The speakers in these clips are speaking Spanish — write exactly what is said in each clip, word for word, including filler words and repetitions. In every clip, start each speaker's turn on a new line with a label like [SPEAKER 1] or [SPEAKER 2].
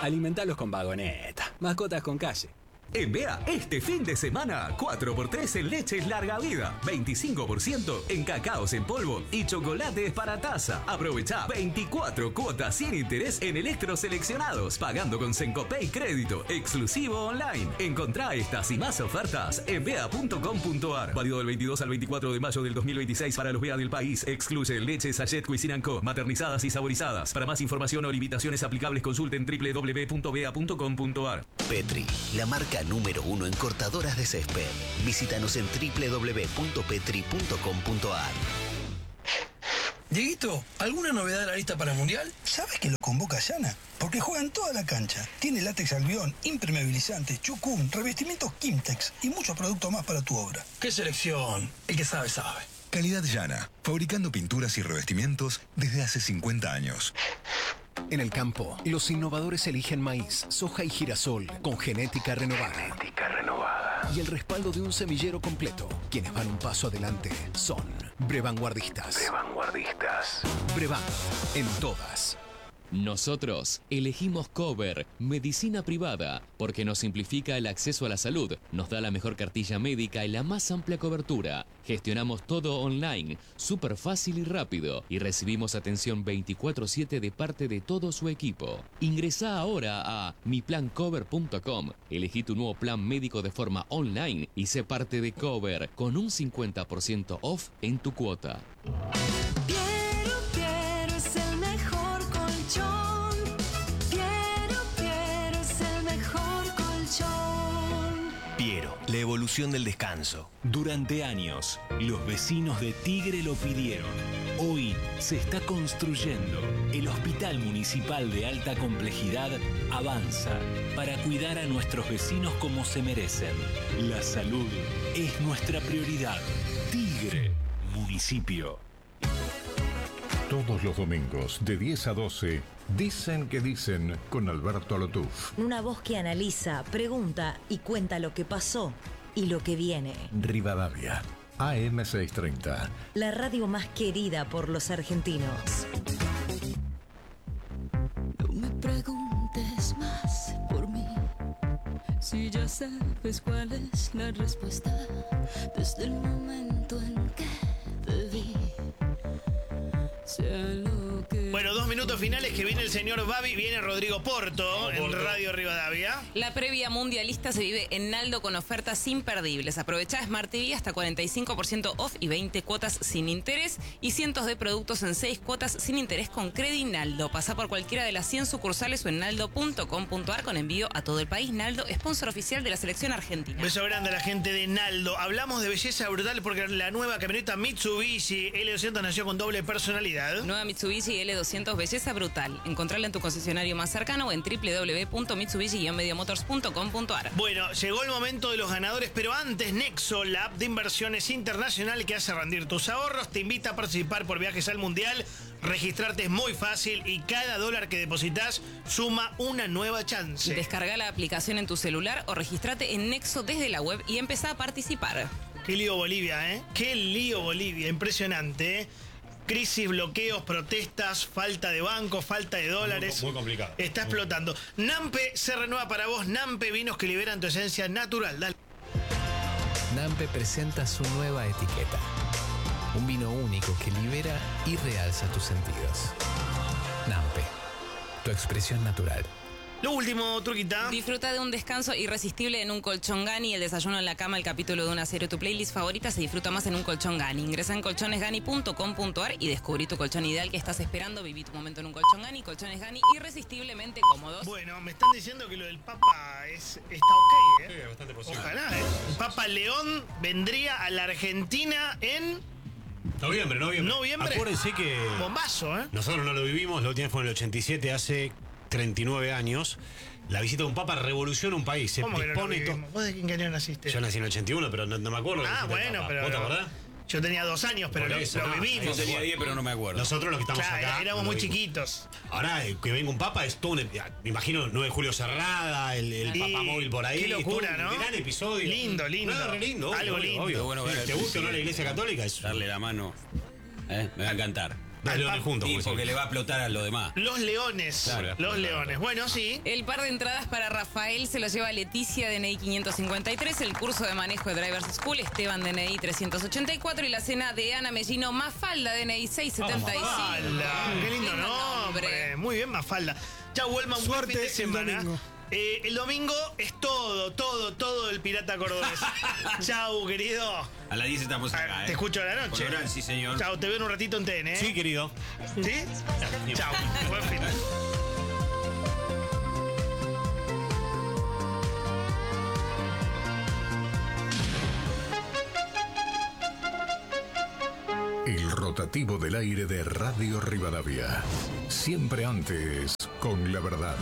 [SPEAKER 1] Alimentalos con Vagoneta. Mascotas con calle.
[SPEAKER 2] En B E A, este fin de semana, cuatro por tres en leches larga vida, veinticinco por ciento en cacaos en polvo y chocolates para taza. Aprovecha veinticuatro cuotas sin interés en electros seleccionados, pagando con Sencopay Crédito, exclusivo online. Encontrá estas y más ofertas en bea punto com punto ar. Válido del veintidós al veinticuatro de mayo del dos mil veintiséis para los B E A del país. Excluye leches Sachet Cuisine and Co, maternizadas y saborizadas. Para más información o limitaciones aplicables, consulten doble u doble u doble u punto bea punto com punto ar.
[SPEAKER 3] Petri, la marca número uno en cortadoras de césped. Visítanos en doble u doble u doble u punto petri punto com punto ar.
[SPEAKER 4] Dieguito, ¿alguna novedad de la lista para el Mundial?
[SPEAKER 5] ¿Sabes que lo convoca Yana? Porque juega en toda la cancha. Tiene látex albión, impermeabilizante, chucum, revestimientos Kimtex y muchos productos más para tu obra.
[SPEAKER 4] ¡Qué selección! El que sabe, sabe.
[SPEAKER 6] Calidad Yana, fabricando pinturas y revestimientos desde hace cincuenta años.
[SPEAKER 7] En el campo, los innovadores eligen maíz, soja y girasol con genética renovada.
[SPEAKER 8] Genética renovada.
[SPEAKER 7] Y el respaldo de un semillero completo. Quienes van un paso adelante son Brevanguardistas.
[SPEAKER 8] Brevanguardistas.
[SPEAKER 7] Brevan, en todas.
[SPEAKER 9] Nosotros elegimos Cover, medicina privada, porque nos simplifica el acceso a la salud, nos da la mejor cartilla médica y la más amplia cobertura. Gestionamos todo online, súper fácil y rápido, y recibimos atención veinticuatro siete de parte de todo su equipo. Ingresá ahora a mi plan cover punto com, elegí tu nuevo plan médico de forma online y sé parte de Cover con un cincuenta por ciento off en tu cuota.
[SPEAKER 10] Piero, la evolución del descanso.
[SPEAKER 11] Durante años, los vecinos de Tigre lo pidieron. Hoy se está construyendo. El Hospital Municipal de Alta Complejidad avanza para cuidar a nuestros vecinos como se merecen. La salud es nuestra prioridad. Tigre, municipio.
[SPEAKER 12] Todos los domingos, de diez a doce, Dicen que dicen con Alberto Lotuf.
[SPEAKER 13] Una voz que analiza, pregunta y cuenta lo que pasó y lo que viene.
[SPEAKER 12] Rivadavia, A M seiscientos treinta.
[SPEAKER 13] La radio más querida por los argentinos.
[SPEAKER 14] No me preguntes más por mí, si ya sabes cuál es la respuesta desde el momento en que te vi. Sea lo que...
[SPEAKER 15] Bueno, dos minutos finales que viene el señor Babi, viene Rodrigo Porto oh, en Porto. Radio Rivadavia.
[SPEAKER 16] La previa mundialista se vive en Naldo con ofertas imperdibles. Aprovechá Smart T V hasta cuarenta y cinco por ciento off y veinte cuotas sin interés y cientos de productos en seis cuotas sin interés con Credi Naldo. Pasá por cualquiera de las cien sucursales o en naldo punto com punto ar con envío a todo el país. Naldo, sponsor oficial de la selección argentina.
[SPEAKER 15] Beso grande a la gente de Naldo. Hablamos de belleza brutal porque la nueva camioneta Mitsubishi L doscientos nació con doble personalidad.
[SPEAKER 16] Nueva Mitsubishi L doscientos, belleza brutal. Encontrala en tu concesionario más cercano o en doble u doble u doble u punto mitsubishi guion medio motors punto com punto ar.
[SPEAKER 15] Bueno, llegó el momento de los ganadores, pero antes Nexo, la app de inversiones internacional que hace rendir tus ahorros, te invita a participar por viajes al mundial. Registrarte es muy fácil y cada dólar que depositas suma una nueva chance.
[SPEAKER 16] Descarga la aplicación en tu celular o registrate en Nexo desde la web y empezá a participar.
[SPEAKER 15] Qué lío Bolivia, ¿eh? Qué lío Bolivia, impresionante, ¿eh? Crisis, bloqueos, protestas, falta de bancos, falta de dólares.
[SPEAKER 17] Muy, muy complicado.
[SPEAKER 15] Está muy explotando. Nampe se renueva para vos. Nampe, vinos que liberan tu esencia natural. Dale.
[SPEAKER 18] Nampe presenta su nueva etiqueta. Un vino único que libera y realza tus sentidos. Nampe, tu expresión natural.
[SPEAKER 15] Lo último, Turquita.
[SPEAKER 16] Disfruta de un descanso irresistible en un colchón Gani. El desayuno en la cama, el capítulo de una serie, tu playlist favorita, se disfruta más en un colchón Gani. Ingresa en colchones gani punto com punto ar y descubrí tu colchón ideal que estás esperando. Viví tu momento en un colchón Gani. Colchones Gani, irresistiblemente cómodos.
[SPEAKER 15] Bueno, me están diciendo que lo del Papa es, está ok, ¿eh?
[SPEAKER 17] Sí, bastante posible.
[SPEAKER 15] Ojalá, ¿eh? El Papa León vendría a la Argentina en...
[SPEAKER 17] Noviembre, noviembre.
[SPEAKER 15] Noviembre.
[SPEAKER 17] Acuérdense que...
[SPEAKER 15] Bombazo, ¿eh?
[SPEAKER 17] Nosotros no lo vivimos, la última vez fue en el ochenta y siete, hace... treinta y nueve años, la visita de un papa revoluciona un país. Se
[SPEAKER 15] ¿Cómo que
[SPEAKER 17] dispone
[SPEAKER 15] no
[SPEAKER 17] todo.
[SPEAKER 15] ¿Vos de qué año naciste?
[SPEAKER 17] Yo nací en el ochenta y uno, pero no, no me acuerdo.
[SPEAKER 15] Ah, bueno, pero.
[SPEAKER 17] ¿Vos te acordás?
[SPEAKER 15] Yo tenía dos años, pero lo,
[SPEAKER 17] eso,
[SPEAKER 15] lo
[SPEAKER 17] no,
[SPEAKER 15] vivimos.
[SPEAKER 1] Yo tenía diez, pero no me acuerdo.
[SPEAKER 17] Nosotros los que estamos
[SPEAKER 15] claro,
[SPEAKER 17] acá.
[SPEAKER 15] éramos
[SPEAKER 17] no
[SPEAKER 15] muy
[SPEAKER 17] vimos.
[SPEAKER 15] chiquitos.
[SPEAKER 17] Ahora, eh, que venga un papa es todo un. Me imagino nueve de julio Cerrada, el, el
[SPEAKER 15] Y,
[SPEAKER 17] Papa Móvil por ahí.
[SPEAKER 15] qué locura,
[SPEAKER 17] todo un
[SPEAKER 15] ¿no?
[SPEAKER 17] Gran episodio.
[SPEAKER 15] Lindo, lindo.
[SPEAKER 17] No, re lindo. Obvio,
[SPEAKER 15] Algo
[SPEAKER 17] obvio,
[SPEAKER 15] lindo.
[SPEAKER 17] obvio.
[SPEAKER 1] Bueno, bueno,
[SPEAKER 17] ¿Te gusta o no la Iglesia Católica? Es...
[SPEAKER 1] Darle la mano. ¿Eh? Me va a encantar.
[SPEAKER 17] Dos leones juntos.
[SPEAKER 1] Sí, porque le va a explotar a lo demás.
[SPEAKER 15] Los leones.
[SPEAKER 1] Claro.
[SPEAKER 15] Los leones. Bueno, sí.
[SPEAKER 16] El par de entradas para Rafael se lo lleva Leticia, D N I quinientos cincuenta y tres, el curso de manejo de Drivers School, Esteban, D N I trescientos ochenta y cuatro y la cena de Ana Mellino, Mafalda, D N I seiscientos setenta y cinco.
[SPEAKER 15] Mafalda. Qué lindo nombre. Muy bien, Mafalda. Chau, Huelma, un buen fin de semana. El domingo. Eh, el domingo es todo, todo, todo el pirata cordobés. Chau, querido.
[SPEAKER 1] A las diez estamos acá,
[SPEAKER 15] ah,
[SPEAKER 1] ¿eh?
[SPEAKER 15] Te escucho a la noche.
[SPEAKER 1] Colorán, sí, señor.
[SPEAKER 15] Chau, te veo en un ratito en T N, ¿eh?
[SPEAKER 17] Sí, querido.
[SPEAKER 15] ¿Sí? Chau, buen fin.
[SPEAKER 12] El rotativo del aire de Radio Rivadavia. Siempre antes, con la verdad.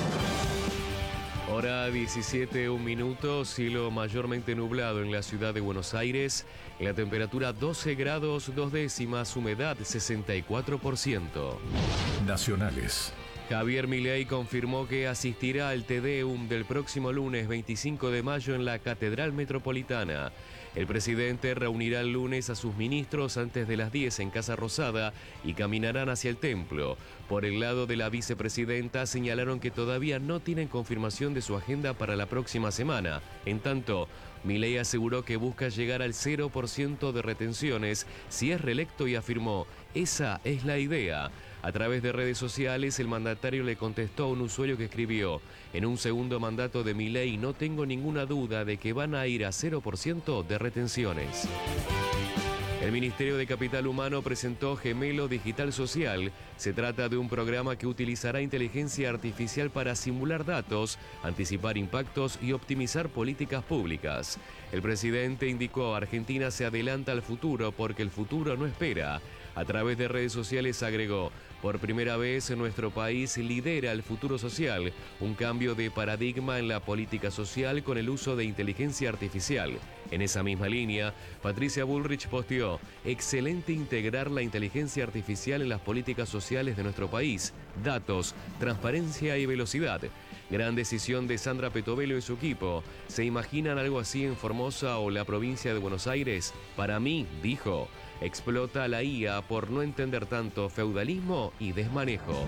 [SPEAKER 19] Hora diecisiete, un minuto, cielo mayormente nublado en la ciudad de Buenos Aires. La temperatura doce grados, dos décimas, humedad sesenta y cuatro por ciento.
[SPEAKER 12] Nacionales.
[SPEAKER 19] Javier Milei confirmó que asistirá al Te Deum del próximo lunes veinticinco de mayo en la Catedral Metropolitana. El presidente reunirá el lunes a sus ministros antes de las diez en Casa Rosada y caminarán hacia el templo. Por el lado de la vicepresidenta señalaron que todavía no tienen confirmación de su agenda para la próxima semana. En tanto, Milei aseguró que busca llegar al cero por ciento de retenciones si es reelecto y afirmó: esa es la idea. A través de redes sociales, el mandatario le contestó a un usuario que escribió: en un segundo mandato de Milei no tengo ninguna duda de que van a ir a cero por ciento de retenciones. El Ministerio de Capital Humano presentó Gemelo Digital Social. Se trata de un programa que utilizará inteligencia artificial para simular datos, anticipar impactos y optimizar políticas públicas. El presidente indicó: Argentina se adelanta al futuro porque el futuro no espera. A través de redes sociales agregó: por primera vez nuestro país lidera el futuro social, un cambio de paradigma en la política social con el uso de inteligencia artificial. En esa misma línea, Patricia Bullrich posteó: excelente integrar la inteligencia artificial en las políticas sociales de nuestro país, datos, transparencia y velocidad. Gran decisión de Sandra Petovelo y su equipo. ¿Se imaginan algo así en Formosa o la provincia de Buenos Aires? Para mí, dijo, explota la I A por no entender tanto feudalismo y desmanejo.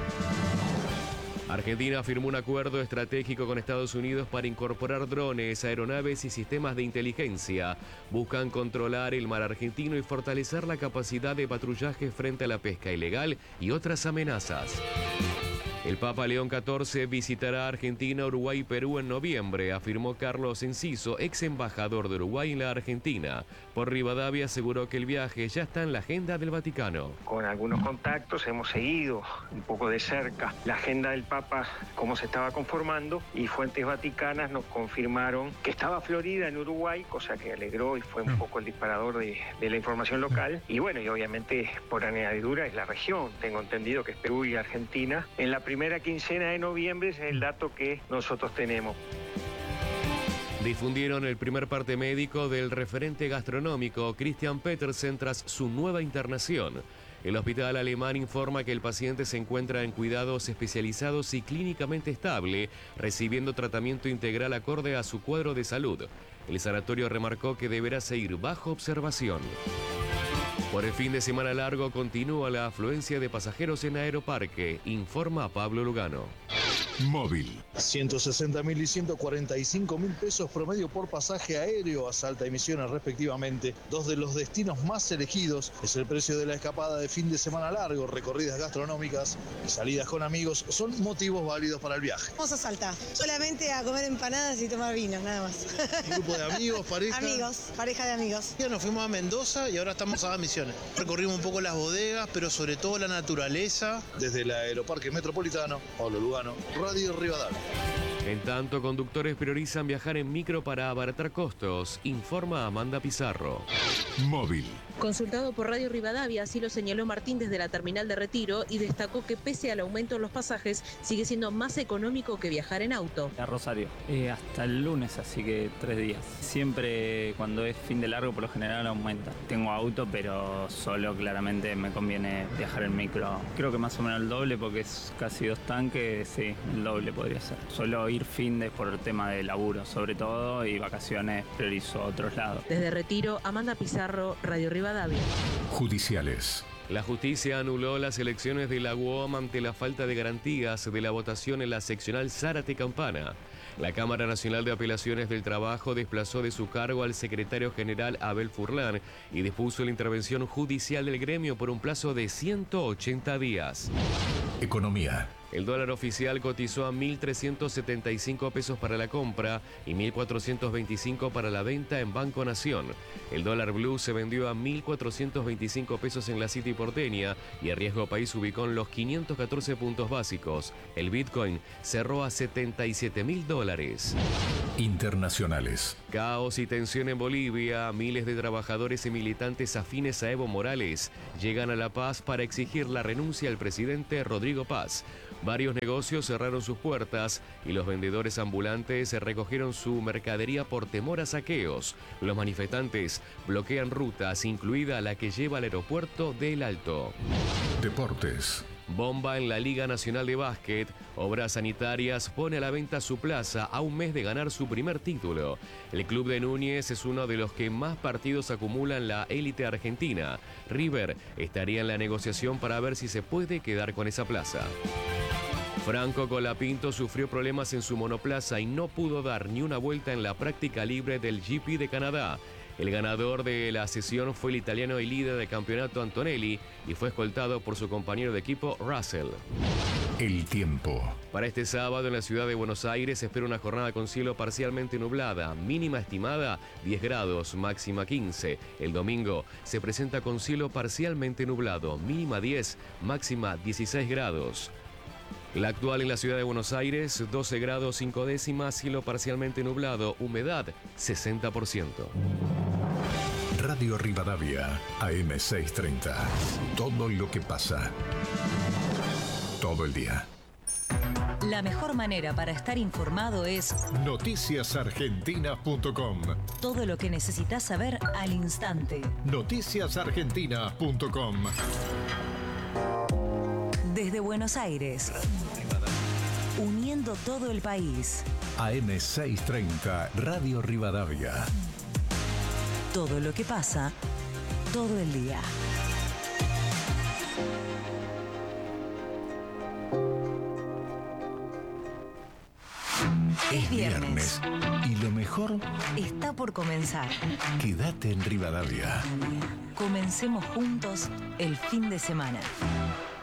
[SPEAKER 19] Argentina firmó un acuerdo estratégico con Estados Unidos para incorporar drones, aeronaves y sistemas de inteligencia. Buscan controlar el mar argentino y fortalecer la capacidad de patrullaje frente a la pesca ilegal y otras amenazas. El Papa León catorce visitará Argentina, Uruguay y Perú en noviembre, afirmó Carlos Enciso, ex embajador de Uruguay en la Argentina. Por Rivadavia aseguró que el viaje ya está en la agenda del Vaticano.
[SPEAKER 20] Con algunos contactos hemos seguido un poco de cerca la agenda del Papa, cómo se estaba conformando, y fuentes vaticanas nos confirmaron que estaba Florida en Uruguay, cosa que alegró y fue un poco el disparador de, de la información local. Y bueno, y obviamente por añadidura es la región. Tengo entendido que es Perú y Argentina. En la primera quincena de noviembre es el dato que nosotros tenemos.
[SPEAKER 19] Difundieron el primer parte médico del referente gastronómico Christian Petersen tras su nueva internación. El hospital alemán informa que el paciente se encuentra en cuidados especializados y clínicamente estable, recibiendo tratamiento integral acorde a su cuadro de salud. El sanatorio remarcó que deberá seguir bajo observación. Por el fin de semana largo continúa la afluencia de pasajeros en Aeroparque, informa Pablo Lugano.
[SPEAKER 12] Móvil.
[SPEAKER 21] ciento sesenta mil y ciento cuarenta y cinco mil pesos promedio por pasaje aéreo a Salta y Misiones respectivamente. Dos de los destinos más elegidos es el precio de la escapada de fin de semana largo. Recorridas gastronómicas y salidas con amigos son motivos válidos para el viaje.
[SPEAKER 22] Vamos a Salta, solamente a comer empanadas y tomar vino, nada más.
[SPEAKER 21] Un grupo de amigos, pareja.
[SPEAKER 22] Amigos, pareja de amigos.
[SPEAKER 21] Ya nos fuimos a Mendoza y ahora estamos a Misiones. Recorrimos un poco las bodegas, pero sobre todo la naturaleza. Desde el Aeroparque Metropolitano, Pablo Lugano, Radio Rivadavia.
[SPEAKER 19] En tanto, conductores priorizan viajar en micro para abaratar costos, informa Amanda Pizarro.
[SPEAKER 12] Móvil.
[SPEAKER 23] Consultado por Radio Rivadavia, así lo señaló Martín desde la terminal de Retiro y destacó que pese al aumento en los pasajes, sigue siendo más económico que viajar en auto.
[SPEAKER 24] A Rosario, eh, hasta el lunes, así que tres días. Siempre cuando es fin de largo, por lo general aumenta. Tengo auto, pero solo claramente me conviene viajar en micro. Creo que más o menos el doble porque es casi dos tanques, sí, el doble podría ser. Solo ir fin de por el tema de laburo, sobre todo, y vacaciones priorizo a otros lados.
[SPEAKER 23] Desde Retiro, Amanda Pizarro, Radio Rivadavia.
[SPEAKER 12] Judiciales.
[SPEAKER 19] La justicia anuló las elecciones de la U O M ante la falta de garantías de la votación en la seccional Zárate-Campana. La Cámara Nacional de Apelaciones del Trabajo desplazó de su cargo al secretario general Abel Furlan y dispuso la intervención judicial del gremio por un plazo de ciento ochenta días.
[SPEAKER 12] Economía.
[SPEAKER 19] El dólar oficial cotizó a mil trescientos setenta y cinco pesos para la compra y mil cuatrocientos veinticinco para la venta en Banco Nación. El dólar blue se vendió a mil cuatrocientos veinticinco pesos en la City porteña y el riesgo país ubicó en los quinientos catorce puntos básicos. El Bitcoin cerró a setenta y siete mil dólares.
[SPEAKER 12] Internacionales.
[SPEAKER 19] Caos y tensión en Bolivia. Miles de trabajadores y militantes afines a Evo Morales llegan a La Paz para exigir la renuncia al presidente Rodrigo Paz. Varios negocios cerraron sus puertas y los vendedores ambulantes recogieron su mercadería por temor a saqueos. Los manifestantes bloquean rutas, incluida la que lleva al aeropuerto de El Alto.
[SPEAKER 12] Deportes.
[SPEAKER 19] Bomba en la Liga Nacional de Básquet. Obras Sanitarias pone a la venta su plaza a un mes de ganar su primer título. El club de Núñez es uno de los que más partidos acumula en la élite argentina. River estaría en la negociación para ver si se puede quedar con esa plaza. Franco Colapinto sufrió problemas en su monoplaza y no pudo dar ni una vuelta en la práctica libre del G P de Canadá. El ganador de la sesión fue el italiano y líder del campeonato Antonelli y fue escoltado por su compañero de equipo Russell.
[SPEAKER 12] El tiempo.
[SPEAKER 19] Para este sábado en la ciudad de Buenos Aires se espera una jornada con cielo parcialmente nublada, mínima estimada diez grados, máxima quince. El domingo se presenta con cielo parcialmente nublado, mínima diez, máxima dieciséis grados. La actual en la ciudad de Buenos Aires, doce grados cinco décimas, cielo parcialmente nublado, humedad sesenta por ciento.
[SPEAKER 12] Radio Rivadavia, A M seiscientos treinta. Todo lo que pasa. Todo el día.
[SPEAKER 13] La mejor manera para estar informado es
[SPEAKER 12] noticias argentinas punto com.
[SPEAKER 13] Todo lo que necesitas saber al instante.
[SPEAKER 12] noticias argentinas punto com.
[SPEAKER 13] Desde Buenos Aires, uniendo todo el país.
[SPEAKER 12] A M seiscientos treinta, Radio Rivadavia.
[SPEAKER 13] Todo lo que pasa, todo el día.
[SPEAKER 12] Es viernes. Y lo mejor
[SPEAKER 13] está por comenzar.
[SPEAKER 12] Quédate en Rivadavia.
[SPEAKER 13] Comencemos juntos el fin de semana.